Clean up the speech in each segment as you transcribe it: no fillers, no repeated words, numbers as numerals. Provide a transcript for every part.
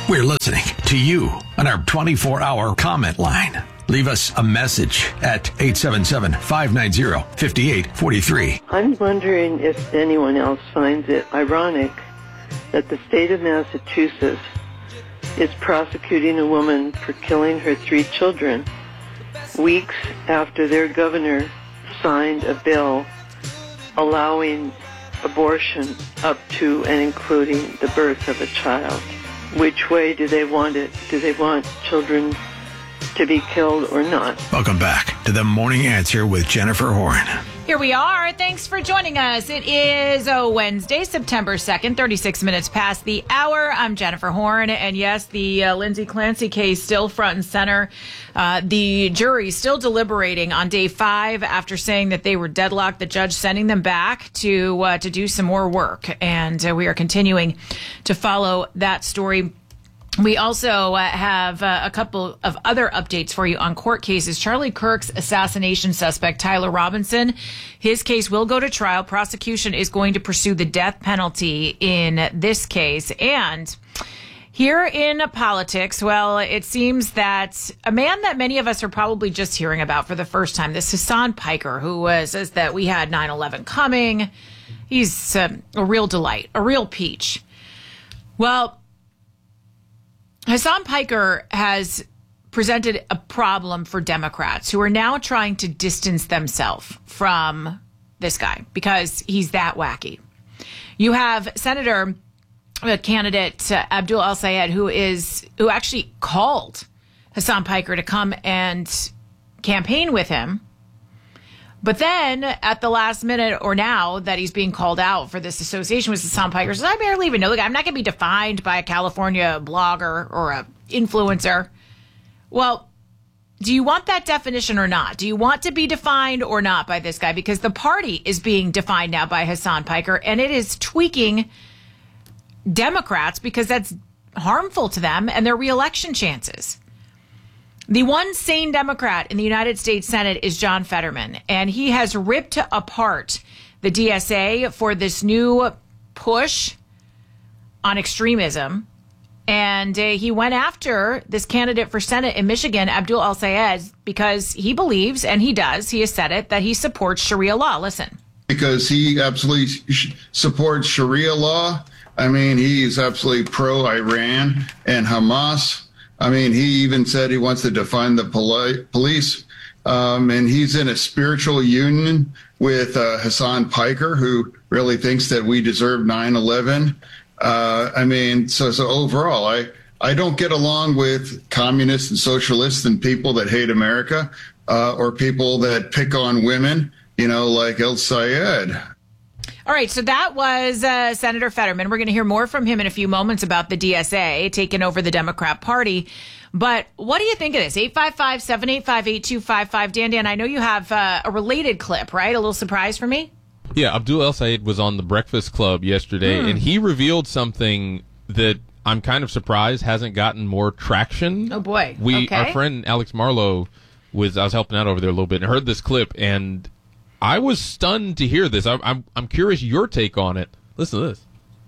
We're listening to you on our 24-hour comment line. Leave us a message at 877-590-5843. I'm wondering if anyone else finds it ironic that the state of Massachusetts is prosecuting a woman for killing her 3 children weeks after their governor signed a bill allowing abortion up to and including the birth of a child. Which way do they want it? Do they want children to be killed or not? Welcome back to The Morning Answer with Jennifer Horn. Here we are. Thanks for joining us. It is Wednesday, September 2nd, 36 minutes past the hour. I'm Jennifer Horn. And yes, the Lindsay Clancy case still front and center. The jury still deliberating on day 5 after saying that they were deadlocked. The judge sending them back to do some more work. And we are continuing to follow that story. We also have a couple of other updates for you on court cases. Charlie Kirk's assassination suspect, Tyler Robinson, his case will go to trial. Prosecution is going to pursue the death penalty in this case. And here in politics, well, it seems that a man that many of us are probably just hearing about for the first time, this Hasan Piker, who says that we had 9/11 coming. He's a real delight, a real peach. Well, Hasan Piker has presented a problem for Democrats who are now trying to distance themselves from this guy because he's that wacky. You have Senator candidate Abdul El-Sayed, who actually called Hasan Piker to come and campaign with him. But then at the last minute, or now that he's being called out for this association with Hasan Piker, says, I barely even know the guy. I'm not going to be defined by a California blogger or a influencer. Well, do you want that definition or not? Do you want to be defined or not by this guy? Because the party is being defined now by Hasan Piker, and it is tweaking Democrats because that's harmful to them and their reelection chances. The one sane Democrat in the United States Senate is John Fetterman, and he has ripped apart the DSA for this new push on extremism. And he went after this candidate for Senate in Michigan, Abdul El-Sayed, because he believes, and he does, he has said it, that he supports Sharia law. Listen. Because he absolutely supports Sharia law. I mean, he's absolutely pro-Iran and Hamas. I mean, he even said he wants to defund the police. And he's in a spiritual union with Hasan Piker, who really thinks that we deserve 9/11. I mean, so overall, I don't get along with communists and socialists and people that hate America or people that pick on women, like El-Sayed. All right, so that was Senator Fetterman. We're going to hear more from him in a few moments about the DSA taking over the Democrat Party. But what do you think of this? 855-785-8255. Dan, I know you have a related clip, right? A little surprise for me? Yeah, Abdul El-Sayed was on the Breakfast Club yesterday, and he revealed something that I'm kind of surprised hasn't gotten more traction. Oh, boy. Our friend Alex Marlowe I was helping out over there a little bit, and heard this clip, and I was stunned to hear this. I'm curious your take on it. Listen to this.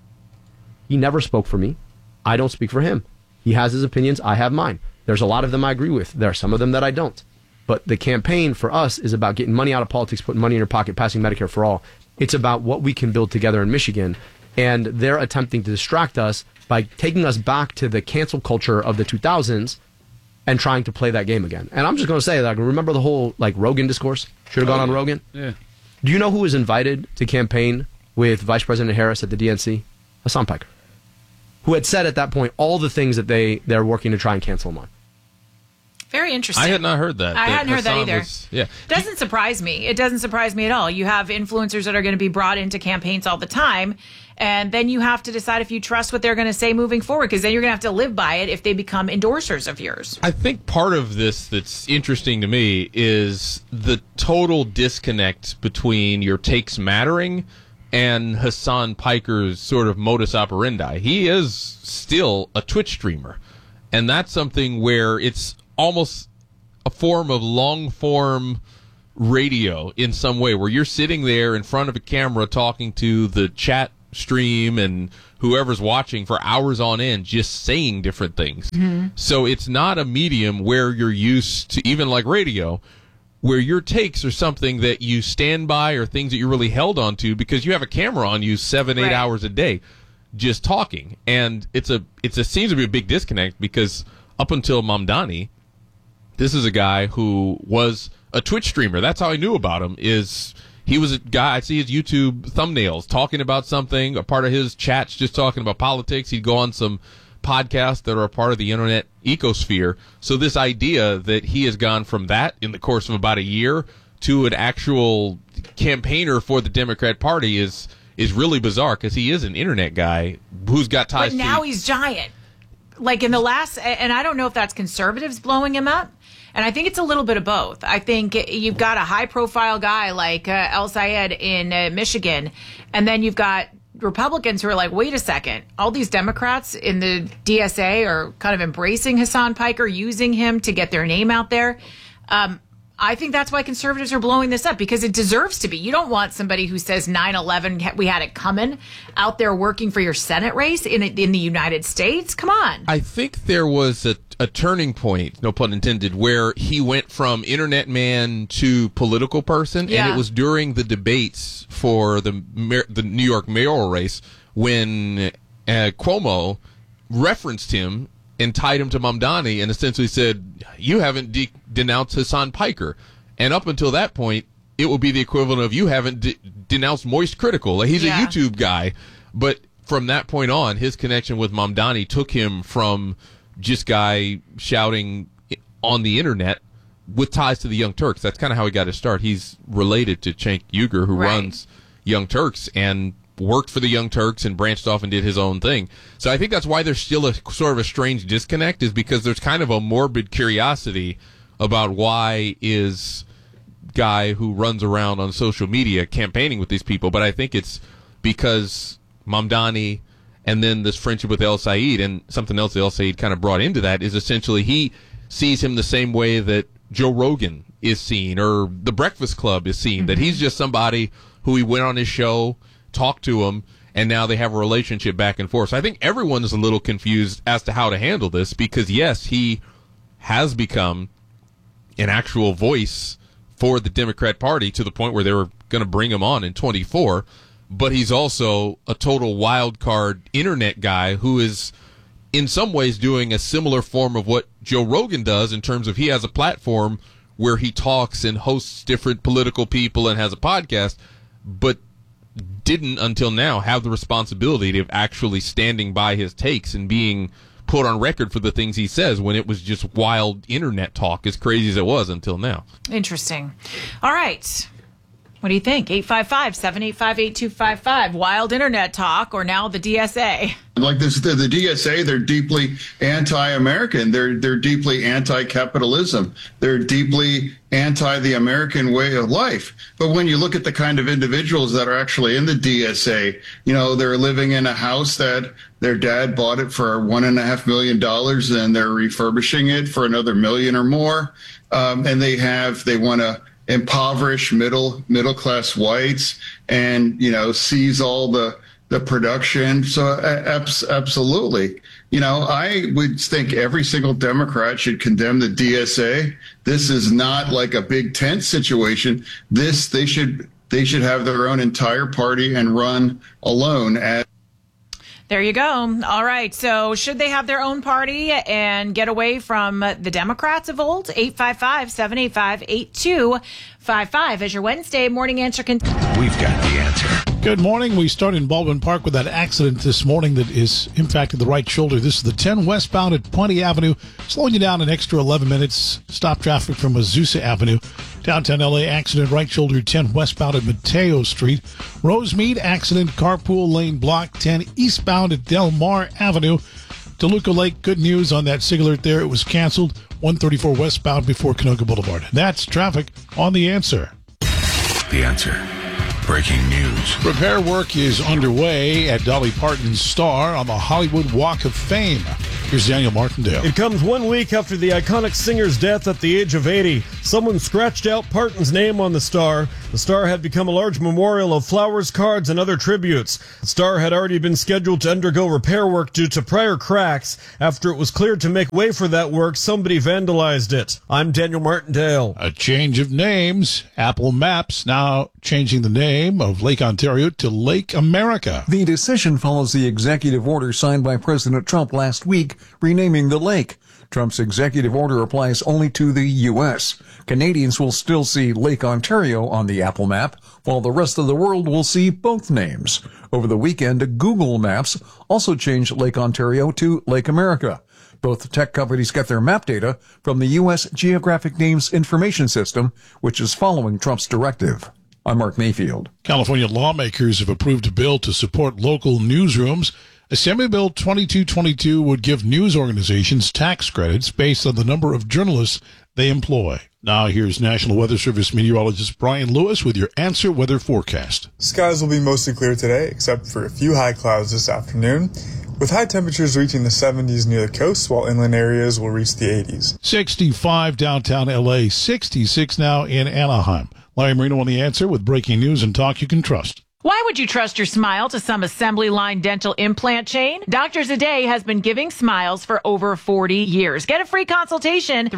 He never spoke for me. I don't speak for him. He has his opinions. I have mine. There's a lot of them I agree with. There are some of them that I don't. But the campaign for us is about getting money out of politics, putting money in your pocket, passing Medicare for all. It's about what we can build together in Michigan. And they're attempting to distract us by taking us back to the cancel culture of the 2000s and trying to play that game again. And I'm just going to say that, remember the whole Rogan discourse? Should have gone on Rogan? Yeah. Do you know who was invited to campaign with Vice President Harris at the DNC? Hasan Piker, who had said at that point all the things that they're working to try and cancel him on. Very interesting. I had not heard that. I hadn't heard that either. Yeah. Doesn't surprise me. It doesn't surprise me at all. You have influencers that are going to be brought into campaigns all the time, and then you have to decide if you trust what they're going to say moving forward, because then you're going to have to live by it if they become endorsers of yours. I think part of this that's interesting to me is the total disconnect between your takes mattering and Hasan Piker's sort of modus operandi. He is still a Twitch streamer, and that's something where it's almost a form of long-form radio in some way, where you're sitting there in front of a camera talking to the chat stream and whoever's watching for hours on end just saying different things. So it's not a medium where you're used to, even like radio, where your takes are something that you stand by or things that you're really held on to because you have a camera on you 7-8 hours a day just talking. And it seems to be a big disconnect because up until Mamdani, this is a guy who was a Twitch streamer. That's how I knew about him. He was a guy, I see his YouTube thumbnails talking about something, a part of his chats just talking about politics. He'd go on some podcasts that are a part of the internet ecosphere. So this idea that he has gone from that in the course of about a year to an actual campaigner for the Democrat Party is really bizarre because he is an internet guy who's got ties to... But now he's giant. Like in the last... And I don't know if that's conservatives blowing him up. And I think it's a little bit of both. I think you've got a high-profile guy like El Sayed in Michigan, and then you've got Republicans who are like, wait a second, all these Democrats in the DSA are kind of embracing Hassan Piker, using him to get their name out there. I think that's why conservatives are blowing this up, because it deserves to be. You don't want somebody who says 9/11, we had it coming, out there working for your Senate race in the United States. Come on. I think there was a turning point, no pun intended, where he went from internet man to political person, and it was during the debates for the New York mayoral race when Cuomo referenced him and tied him to Mamdani and essentially said, you haven't denounced Hassan Piker. And up until that point, it would be the equivalent of you haven't denounced Moist Critical. Like, he's a YouTube guy. But from that point on, his connection with Mamdani took him from just guy shouting on the internet with ties to the Young Turks. That's kind of how he got his start. He's related to Cenk Uygur, who runs Young Turks, and worked for the Young Turks and branched off and did his own thing. So I think that's why there's still a sort of a strange disconnect, is because there's kind of a morbid curiosity about why is guy who runs around on social media campaigning with these people. But I think it's because Mamdani and then this friendship with El Sayed, and something else El Sayed kind of brought into that is essentially he sees him the same way that Joe Rogan is seen or the Breakfast Club is seen, that he's just somebody who he went on his show, talk to him, and now they have a relationship back and forth. So I think everyone is a little confused as to how to handle this because, yes, he has become an actual voice for the Democrat Party to the point where they were going to bring him on in 24, but he's also a total wild card internet guy who is in some ways doing a similar form of what Joe Rogan does in terms of he has a platform where he talks and hosts different political people and has a podcast, but didn't until now have the responsibility of actually standing by his takes and being put on record for the things he says when it was just wild internet talk, as crazy as it was until now. Interesting. All right. What do you think? 855-785-8255. Wild internet talk, or now the DSA? Like this, the DSA, they're deeply anti-American. They're deeply anti-capitalism. They're deeply anti the American way of life. But when you look at the kind of individuals that are actually in the DSA, you know, they're living in a house that their dad bought it for $1.5 million, and they're refurbishing it for another $1 million or more. And they want to impoverish middle class whites, and seize all the production. So absolutely, I would think every single Democrat should condemn the DSA. This is not like a big tent situation. They should have their own entire party and run alone. There you go. All right. So should they have their own party and get away from the Democrats of old? 855-785-8255 as your Wednesday morning answer. We've got the answer. Good morning. We start in Baldwin Park with that accident this morning that is impacting the right shoulder. This is the 10 westbound at Puente Avenue, slowing you down an extra 11 minutes. Stop traffic from Azusa Avenue. Downtown LA accident, right shoulder 10 westbound at Mateo Street. Rosemead accident, carpool lane block 10 eastbound at Del Mar Avenue. Toluca Lake, good news on that SIG alert there. It was canceled. 134 westbound before Canoga Boulevard. That's traffic on The Answer. The Answer. Breaking news. Repair work is underway at Dolly Parton's Star on the Hollywood Walk of Fame. Here's Daniel Martindale. It comes 1 week after the iconic singer's death at the age of 80. Someone scratched out Parton's name on the star. The star had become a large memorial of flowers, cards, and other tributes. The star had already been scheduled to undergo repair work due to prior cracks. After it was cleared to make way for that work, somebody vandalized it. I'm Daniel Martindale. A change of names. Apple Maps now changing the name of Lake Ontario to Lake America. The decision follows the executive order signed by President Trump last week, renaming the lake. Trump's executive order applies only to the U.S. Canadians will still see Lake Ontario on the Apple map, while the rest of the world will see both names. Over the weekend, Google Maps also changed Lake Ontario to Lake America. Both tech companies get their map data from the U.S. Geographic Names Information System, which is following Trump's directive. I'm Mark Mayfield. California lawmakers have approved a bill to support local newsrooms. Assembly Bill 2222 would give news organizations tax credits based on the number of journalists they employ. Now here's National Weather Service meteorologist Brian Lewis with your Answer Weather forecast. Skies will be mostly clear today, except for a few high clouds this afternoon, with high temperatures reaching the 70s near the coast, while inland areas will reach the 80s. 65 downtown LA, 66 now in Anaheim. Larry Marino on The Answer with breaking news and talk you can trust. Why would you trust your smile to some assembly line dental implant chain? Doctors A Day has been giving smiles for over 40 years. Get a free consultation,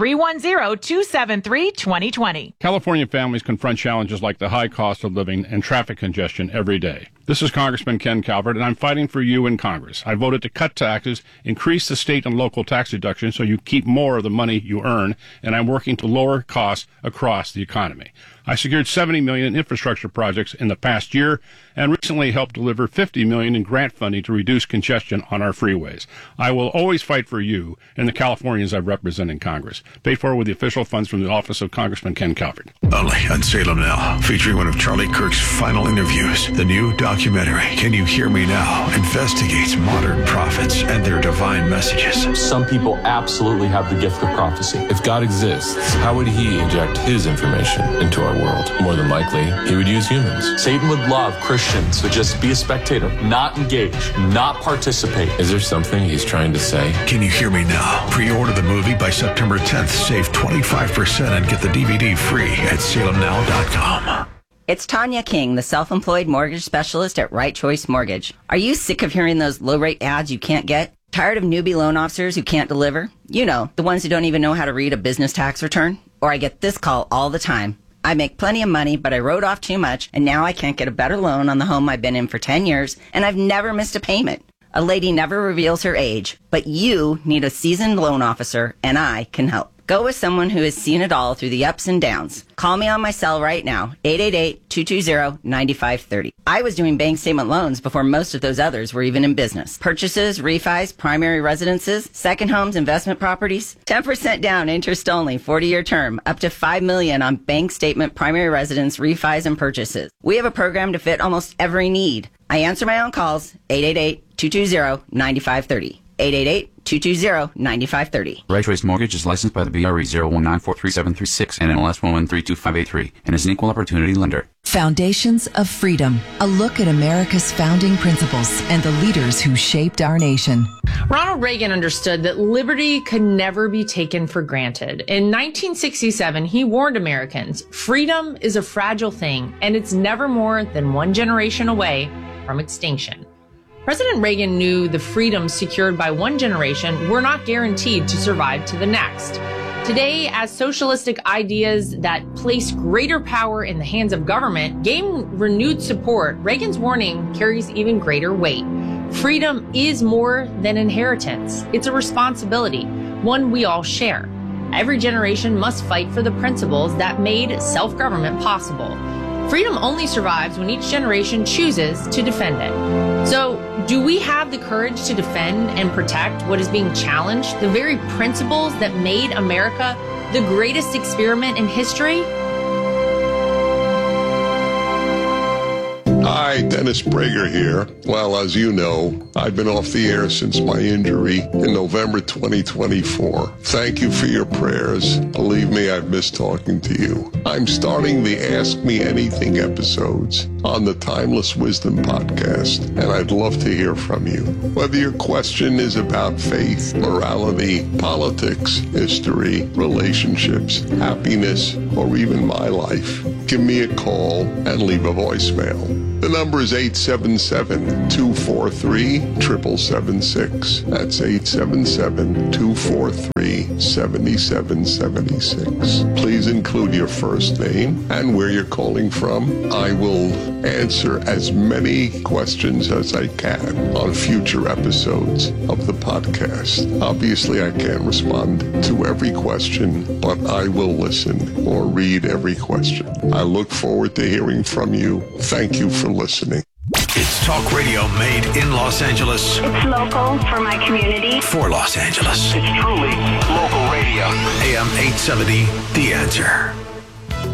310-273-2020. California families confront challenges like the high cost of living and traffic congestion every day. This is Congressman Ken Calvert, and I'm fighting for you in Congress. I voted to cut taxes, increase the state and local tax deductions so you keep more of the money you earn, and I'm working to lower costs across the economy. I secured $70 million in infrastructure projects in the past year and recently helped deliver $50 million in grant funding to reduce congestion on our freeways. I will always fight for you and the Californians I represent in Congress. Paid for with the official funds from the office of Congressman Ken Calvert. Only on Salem Now, featuring one of Charlie Kirk's final interviews. The new documentary, Can You Hear Me Now?, investigates modern prophets and their divine messages. Some people absolutely have the gift of prophecy. If God exists, how would he inject his information into our world? More than likely, he would use humans. Satan would love Christians to just be a spectator, not engage, not participate. Is there something he's trying to say? Can You Hear Me Now? Pre-order the movie by September 10th. Save 25% and get the DVD free at salemnow.com. It's Tanya King, the self-employed mortgage specialist at Right Choice Mortgage. Are you sick of hearing those low-rate ads you can't get? Tired of newbie loan officers who can't deliver? You know, the ones who don't even know how to read a business tax return? Or I get this call all the time. I make plenty of money, but I wrote off too much, and now I can't get a better loan on the home I've been in for 10 years, and I've never missed a payment. A lady never reveals her age, but you need a seasoned loan officer, and I can help. Go with someone who has seen it all through the ups and downs. Call me on my cell right now, 888-220-9530. I was doing bank statement loans before most of those others were even in business. Purchases, refis, primary residences, second homes, investment properties. 10% down, interest only, 40-year term, up to $5 million on bank statement, primary residence, refis, and purchases. We have a program to fit almost every need. I answer my own calls, 888-220-9530. 888-220-9530. Right Choice Mortgage is licensed by the BRE 019433736 and NLS 1132583 and is an equal opportunity lender. Foundations of Freedom, a look at America's founding principles and the leaders who shaped our nation. Ronald Reagan understood that liberty could never be taken for granted. In 1967, he warned Americans, freedom is a fragile thing, and it's never more than one generation away from extinction. President Reagan knew the freedoms secured by one generation were not guaranteed to survive to the next. Today, as socialistic ideas that place greater power in the hands of government gain renewed support, Reagan's warning carries even greater weight. Freedom is more than inheritance. It's a responsibility, one we all share. Every generation must fight for the principles that made self-government possible. Freedom only survives when each generation chooses to defend it. So, do we have the courage to defend and protect what is being challenged, the very principles that made America the greatest experiment in history? Hi, Hi, Dennis Prager here. Well, as you know, I've been off the air since my injury in November 2024. Thank you for your prayers. Believe me, I've missed talking to you. I'm starting the Ask Me Anything episodes on the Timeless Wisdom podcast, and I'd love to hear from you. Whether your question is about faith, morality, politics, history, relationships, happiness, or even my life, give me a call and leave a voicemail. The number is 877-243-7776. That's 877-243-7776. Please include your first name and where you're calling from. I will answer as many questions as I can on future episodes of the podcast. Obviously, I can't respond to every question, but I will listen or read every question. I look forward to hearing from you. Thank you for listening. It's talk radio made in Los Angeles. It's local for my community. For Los Angeles. It's truly local radio. AM 870, The Answer.